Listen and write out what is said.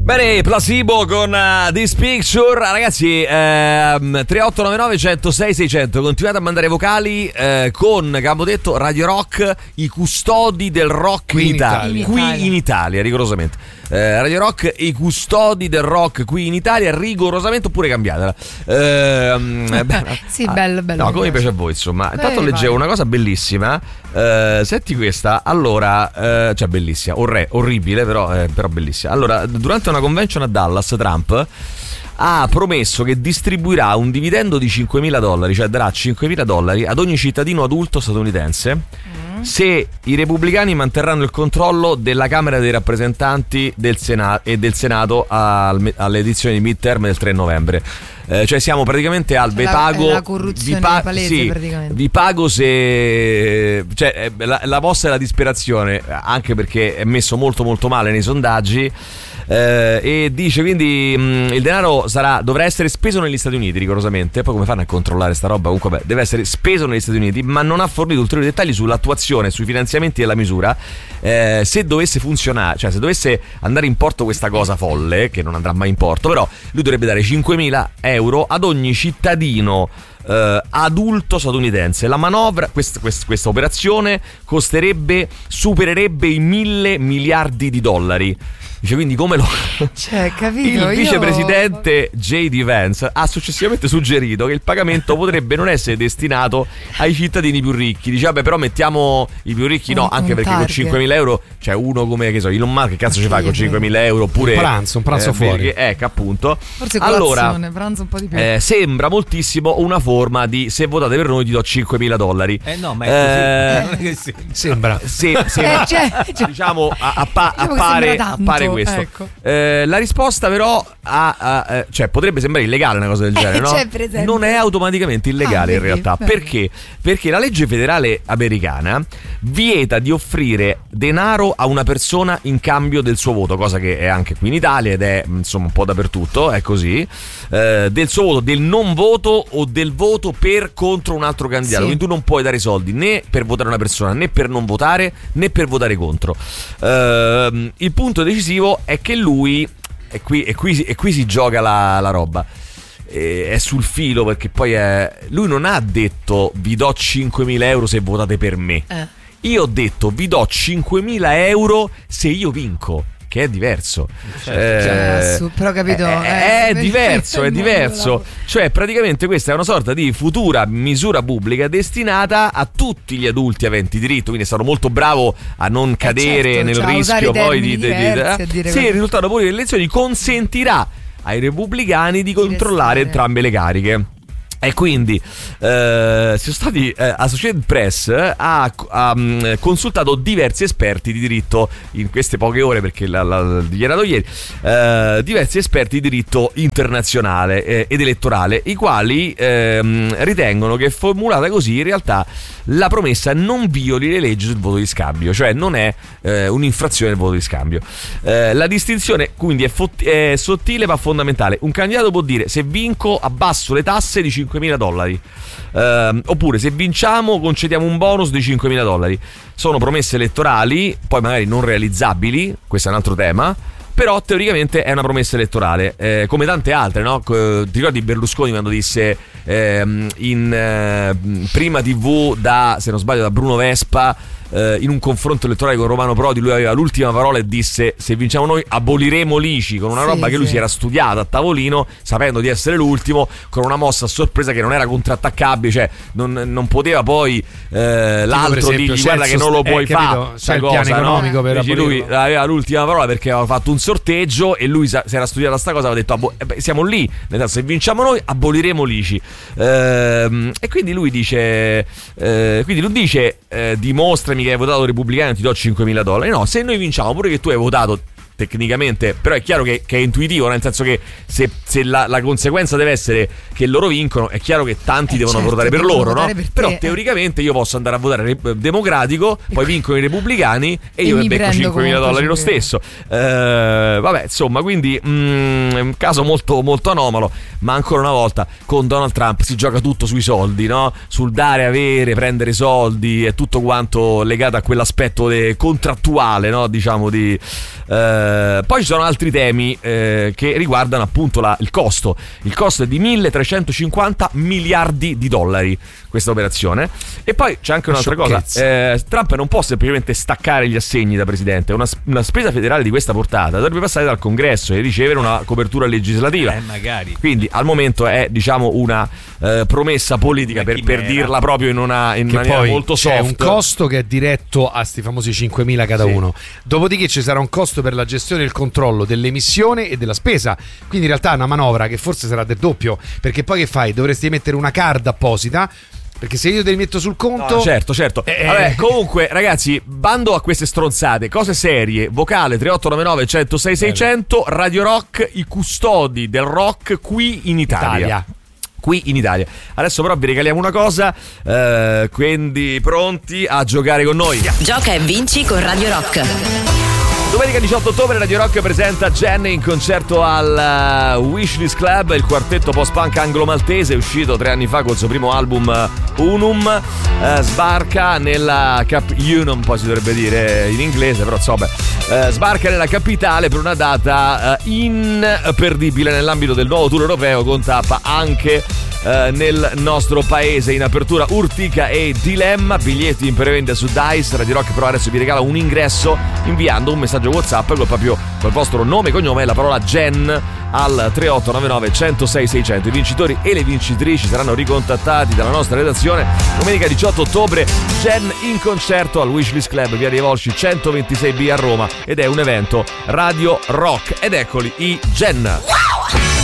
Bene, Placebo con This Picture. Ragazzi, 3899 106 600. Continuate a mandare vocali con, che abbiamo detto, Radio Rock, i custodi del rock qui in Italia, rigorosamente. Radio Rock, i custodi del rock qui in Italia, rigorosamente, oppure cambiatela. Sì, bello. No, come piace a voi, insomma. Intanto leggevo una cosa bellissima. Senti questa. Allora, cioè bellissima, orribile, però bellissima. Allora, durante una convention a Dallas, Trump ha promesso che distribuirà un dividendo di $5.000, cioè darà $5.000 ad ogni cittadino adulto statunitense se i repubblicani manterranno il controllo della Camera dei rappresentanti e del Senato alle edizioni di midterm del 3 novembre. Cioè siamo praticamente al vi pago, la corruzione palese, sì, praticamente. Vi pago se, cioè la vostra è la disperazione, anche perché è messo molto molto male nei sondaggi. E dice quindi il denaro dovrà essere speso negli Stati Uniti, rigorosamente. Poi come fanno a controllare sta roba? Comunque deve essere speso negli Stati Uniti, ma non ha fornito ulteriori dettagli sull'attuazione, sui finanziamenti della misura. Se dovesse funzionare, cioè se dovesse andare in porto questa cosa folle, che non andrà mai in porto, però lui dovrebbe dare €5.000 ad ogni cittadino adulto statunitense. La manovra, questa operazione supererebbe i $1.000 miliardi. Dice, quindi come lo... Cioè, capito? Il vicepresidente J.D. Vance ha successivamente suggerito che il pagamento potrebbe non essere destinato ai cittadini più ricchi. Dice, vabbè, però mettiamo i più ricchi, no, anche perché con €5.000, cioè uno come, che so, Elon Musk, che cazzo ci fa con €5.000? Oppure un pranzo fuori. Ecco, appunto. Forse colazione, pranzo un po' di più. Sembra moltissimo una forma di: se votate per noi ti do $5.000. No, ma è così. Non è che sembra. Diciamo, appare questo. Ecco. La risposta però cioè potrebbe sembrare illegale una cosa del genere, no? Non è automaticamente illegale in realtà. Perché? Perché la legge federale americana vieta di offrire denaro a una persona in cambio del suo voto, cosa che è anche qui in Italia ed è insomma un po' dappertutto, è così. Del suo voto, del non voto o del voto contro un altro candidato. Quindi tu non puoi dare soldi né per votare una persona, né per non votare, né per votare contro. Il punto decisivo è che lui, e qui si gioca la roba, è sul filo, perché poi lui non ha detto vi do €5.000 se votate per me. Io ho detto vi do €5.000 se io vinco, che è diverso. Però capito, è diverso. Cioè praticamente questa è una sorta di futura misura pubblica destinata a tutti gli adulti aventi diritto. Quindi è stato molto bravo a non cadere nel rischio poi di se il risultato poi delle elezioni consentirà ai repubblicani di controllare entrambe le cariche. E quindi sono stati Associated Press ha consultato diversi esperti di diritto in queste poche ore, perché l'ha dichiarato ieri, diversi esperti di diritto internazionale ed elettorale, i quali ritengono che formulata così in realtà la promessa non violi le leggi sul voto di scambio, cioè non è un'infrazione del voto di scambio. La distinzione quindi è sottile ma fondamentale. Un candidato può dire: se vinco abbasso le tasse di $5.000, oppure se vinciamo concediamo un bonus di $5.000. Sono promesse elettorali, poi magari non realizzabili, questo è un altro tema, però teoricamente è una promessa elettorale, come tante altre, no? Ti ricordi Berlusconi quando disse in prima TV se non sbaglio da Bruno Vespa, in un confronto elettorale con Romano Prodi, lui aveva l'ultima parola e disse: se vinciamo noi aboliremo l'ICI, con una roba che lui si era studiata a tavolino, sapendo di essere l'ultimo, con una mossa a sorpresa che non era contrattaccabile, cioè non poteva poi l'altro dirgli: guarda che non lo puoi fare, c'è il piano economico, no? Per lui aveva l'ultima parola perché aveva fatto un sorteggio e lui si era studiata sta cosa, aveva detto siamo lì, nel senso, se vinciamo noi aboliremo l'ICI, e quindi lui dice dimostrami che hai votato repubblicano e ti do $5.000. No, se noi vinciamo, pure che tu hai votato tecnicamente, però è chiaro che è intuitivo, nel senso che se la conseguenza deve essere che loro vincono, è chiaro che tanti devono votare per loro, no? Però teoricamente io posso andare a votare democratico, poi vincono i repubblicani e io mi becco $5.000 lo stesso. Vabbè, insomma, quindi è un caso molto, molto anomalo, ma ancora una volta con Donald Trump si gioca tutto sui soldi, no? Sul dare, avere, prendere soldi, è tutto quanto legato a quell'aspetto contrattuale, no? Diciamo di Poi ci sono altri temi che riguardano appunto il costo. Il costo è di 1.350 miliardi di dollari questa operazione. E poi c'è anche un'altra cosa, Trump non può semplicemente staccare gli assegni da presidente. Una spesa federale di questa portata dovrebbe passare dal Congresso e ricevere una copertura legislativa. Magari. Quindi al momento è, diciamo, una promessa politica per dirla proprio in maniera molto soft. C'è un costo che è diretto a sti famosi 5.000 cada uno. Dopodiché ci sarà un costo per la gestione e il controllo dell'emissione e della spesa. Quindi in realtà è una manovra che forse sarà del doppio, perché poi che fai? Dovresti mettere una card apposita, perché se io te li metto sul conto... No, certo. Vabbè, comunque, ragazzi, bando a queste stronzate, cose serie. Vocale 3899 106 600. Radio Rock, i custodi del rock qui in Italia. Qui in Italia. Adesso però vi regaliamo una cosa, quindi pronti a giocare con noi. Gioca e vinci con Radio Rock. Domenica 18 ottobre Radio Rock presenta Jen in concerto al Wishlist Club, il quartetto post-punk anglo-maltese uscito 3 anni fa col suo primo album Unum. Sbarca nella Unum, poi si dovrebbe dire in inglese, però insomma, sbarca nella capitale per una data imperdibile nell'ambito del nuovo tour europeo con tappa anche nel nostro paese. In apertura Urtica e Dilemma, biglietti in prevendita su Dice. Radio Rock però adesso vi regala un ingresso inviando un messaggio WhatsApp col vostro nome e cognome e la parola Jen al 3899 106 600. I vincitori e le vincitrici saranno ricontattati dalla nostra redazione domenica 18 ottobre. Jen in concerto al Wishlist Club, via dei Volsci 126B a Roma, ed è un evento Radio Rock. Ed eccoli i Jen.